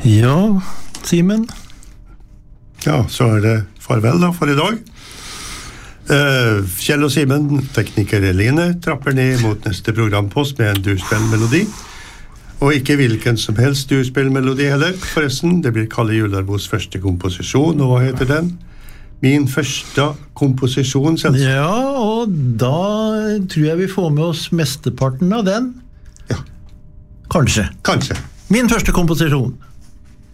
Ja, Simen. Ja, så det farvel da for I dag. Kjell og Simen, tekniker Eline, trapper ned mot neste programpost med en durspillmelodi. Og ikke hvilken som helst durspillmelodi heller, forresten. Det blir Kalle Jularbos første komposisjon, og hva heter den? Min første komposisjon, selvsagt. Ja, og da tror jeg vi får med oss mesteparten av den. Ja. Kanskje. Kanskje. Min første komposisjon.